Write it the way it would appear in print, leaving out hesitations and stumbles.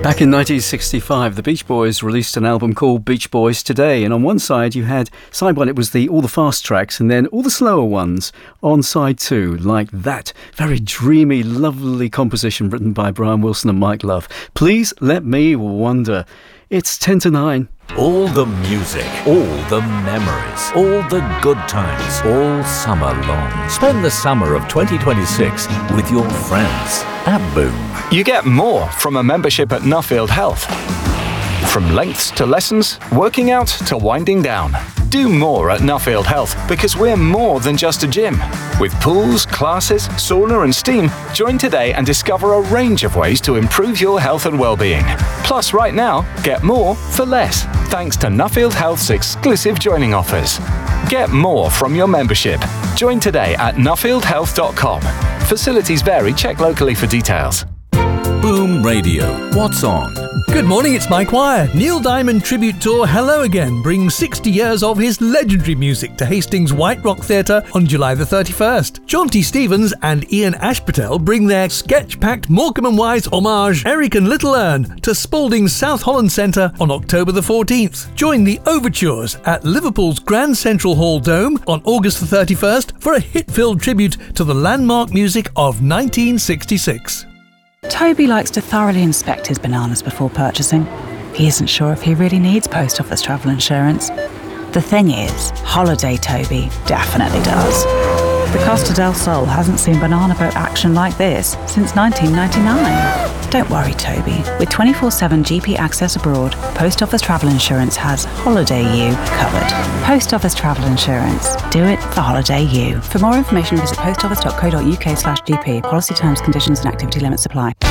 Back in 1965, the Beach Boys released an album called Beach Boys Today, and on one side you had, side one it was all the fast tracks, and then all the slower ones on side two, like that. Very dreamy, lovely composition written by Brian Wilson and Mike Love. Please Let Me Wonder. It's 10 to 9. All the music, all the memories, all the good times, all summer long. Spend the summer of 2026 with your friends at Boom. You get more from a membership at Nuffield Health. From lengths to lessons, working out to winding down. Do more at Nuffield Health because we're more than just a gym. With pools, classes, sauna and steam, join today and discover a range of ways to improve your health and well-being. Plus, right now, get more for less, thanks to Nuffield Health's exclusive joining offers. Get more from your membership. Join today at nuffieldhealth.com. Facilities vary. Check locally for details. Boom Radio. What's on? Good morning, it's Mike Wire. Neil Diamond Tribute Tour Hello Again brings 60 years of his legendary music to Hastings White Rock Theatre on July the 31st. John T. Stevens and Ian Ashpatel bring their sketch-packed Morecambe and Wise homage Eric and Little Ern to Spalding's South Holland Centre on October the 14th. Join the Overtures at Liverpool's Grand Central Hall Dome on August the 31st for a hit-filled tribute to the landmark music of 1966. Toby likes to thoroughly inspect his bananas before purchasing. He isn't sure if he really needs post office travel insurance. The thing is, Holiday Toby definitely does. The Costa del Sol hasn't seen banana boat action like this since 1999. Don't worry, Toby. With 24/7 GP access abroad, Post Office Travel Insurance has Holiday You covered. Post Office Travel Insurance. Do it for Holiday You. For more information, visit postoffice.co.uk/GP. Policy terms, conditions and activity limits apply.